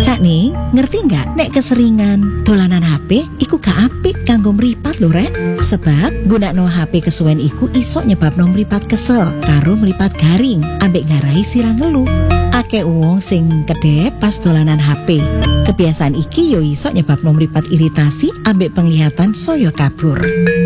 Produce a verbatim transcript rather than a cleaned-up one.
Sakne, ngerti nggak nek keseringan dolanan H P iku gak apik kanggo mripat lho rek. Sebab gunakno H P kesuwen iku iso nyebabno mripat kesel karo mripat garing ambek ngarai sirah ngelu. Akeh wong sing kedep pas dolanan H P. Kebiasaan iki yo iso nyebabno mripat iritasi ambek penglihatan soyo kabur.